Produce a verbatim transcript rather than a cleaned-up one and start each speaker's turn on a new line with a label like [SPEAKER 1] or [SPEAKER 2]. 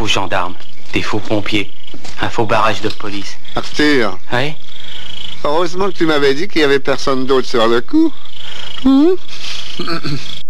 [SPEAKER 1] faux gendarmes, des faux pompiers, un faux barrage de police.
[SPEAKER 2] Arthur.
[SPEAKER 1] Oui?
[SPEAKER 2] Heureusement que tu m'avais dit qu'il y avait personne d'autre sur le coup. Hum?